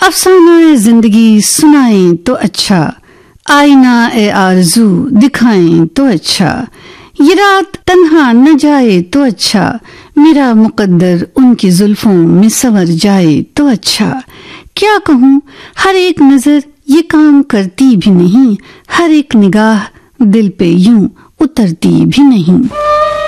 अफसाना जिंदगी सुनाएं तो अच्छा, आईना ए आरज़ू दिखाएं तो अच्छा, ये रात तन्हा न जाए तो अच्छा, मेरा मुकद्दर उनकी जुल्फों में संवर जाए तो अच्छा। क्या कहूँ, हर एक नजर ये काम करती भी नहीं, हर एक निगाह दिल पे यूं उतरती भी नहीं।